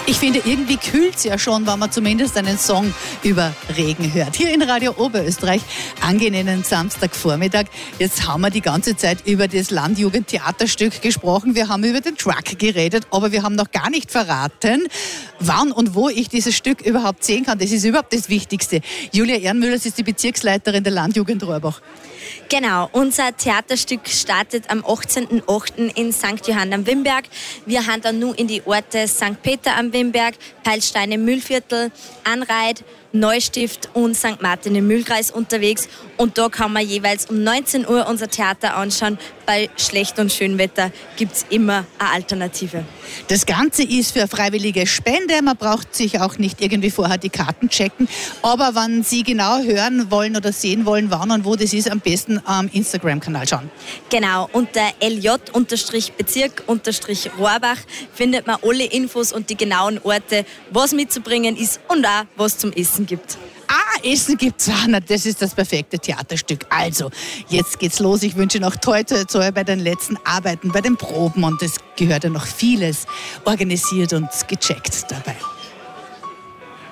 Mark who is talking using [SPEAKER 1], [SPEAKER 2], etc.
[SPEAKER 1] Ich finde, irgendwie kühlt es ja schon, wenn man zumindest einen Song über Regen hört. Hier in Radio Oberösterreich, angenehmen Samstagvormittag. Jetzt haben wir die ganze Zeit über das Landjugendtheaterstück gesprochen. Wir haben über den Truck geredet, aber wir haben noch gar nicht verraten, wann und wo ich dieses Stück überhaupt sehen kann. Das ist überhaupt das Wichtigste. Julia Ehrenmüller ist die Bezirksleiterin der Landjugend Rohrbach.
[SPEAKER 2] Genau, unser Theaterstück startet am 18.08. in St. Johann am Wimberg. Wir haben dann nun in die Orte St. Peter am Wimberg, Peilstein im Mühlviertel, Anreit, Neustift und St. Martin im Mühlkreis unterwegs. Und da kann man jeweils um 19 Uhr unser Theater anschauen. Bei Schlecht- und Schönwetter gibt es immer eine Alternative.
[SPEAKER 1] Das Ganze ist für freiwillige Spende. Man braucht sich auch nicht irgendwie vorher die Karten checken. Aber wenn Sie genau hören wollen oder sehen wollen, wann und wo das ist, am besten am Instagram-Kanal schauen.
[SPEAKER 2] Genau, unter LJ-Bezirk-Rohrbach findet man alle Infos und die genauen Orte, was mitzubringen ist und auch was zum Essen gibt.
[SPEAKER 1] Essen gibt's auch. Na, das ist das perfekte Theaterstück. Also, jetzt geht's los. Ich wünsche noch toi toi toi bei den letzten Arbeiten, bei den Proben und es gehört ja noch vieles organisiert und gecheckt dabei.